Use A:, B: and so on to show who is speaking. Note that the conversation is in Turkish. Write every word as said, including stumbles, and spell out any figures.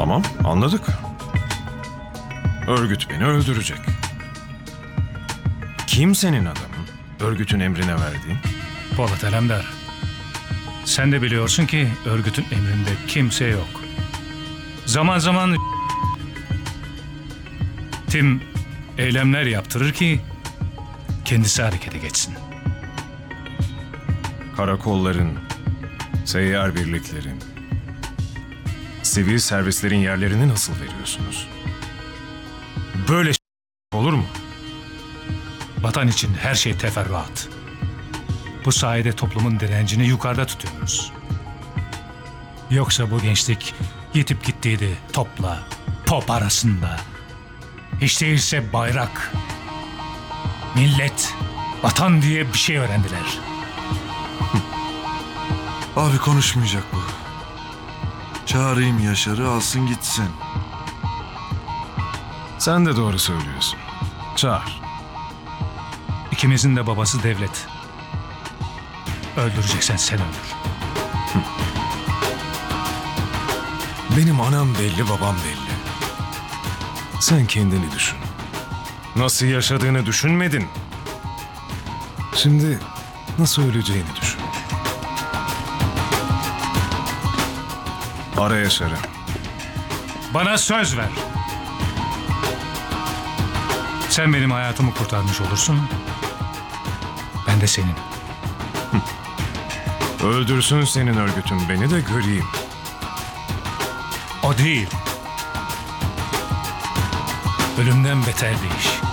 A: Tamam, anladık. Örgüt beni öldürecek. Kim senin adamın? Örgütün emrine verdiğin?
B: Polat Alemdar, sen de biliyorsun ki örgütün emrinde kimse yok. Zaman zaman Tim eylemler yaptırır ki kendisi harekete geçsin.
A: Karakolların, seyyar birliklerin, sivil servislerin yerlerini nasıl veriyorsunuz? Böyle olur mu?
B: Vatan için her şey teferruat. Bu sayede toplumun direncini yukarıda tutuyoruz. Yoksa bu gençlik yetip gittiydi topla, pop arasında. Hiç değilse bayrak, millet, vatan diye bir şey öğrendiler.
C: Abi konuşmayacak bu. Çağırayım Yaşar'ı, alsın gitsin.
A: Sen de doğru söylüyorsun. Çağır.
B: İkimizin de babası devlet. Öldüreceksen sen öldür.
A: Benim anam belli, babam belli. Sen kendini düşün. Nasıl yaşadığını düşünmedin. Şimdi nasıl öleceğini düşün. Ara Yaşar'ı.
B: Bana söz ver. Sen benim hayatımı kurtarmış olursun. Ben de senin.
A: Öldürsün senin örgütün beni de göreyim.
B: O değil. Ölümden beter bir iş.